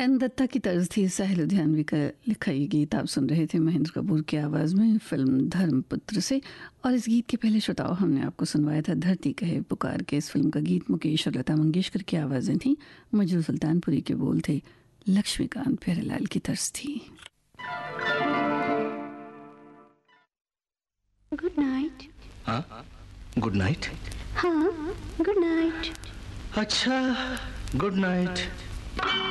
N Dutta की तर्ज थी साहिल लुधियानवी का लिखा ये गीत आप सुन रहे थे महेंद्र कपूर की आवाज़ में फिल्म धर्मपुत्र से। और इस गीत के पहले श्रोताओं हमने आपको सुनवाया था धरती कहे पुकार के। इस फिल्म का गीत मुकेश और लता मंगेशकर की आवाज़ें थीं, मजरू सुल्तानपुरी के बोल थे, लक्ष्मीकांत प्यारेलाल की तर्ज थी। Good night. हाँ गुड नाइट। हाँ गुड नाइट। अच्छा गुड नाइट।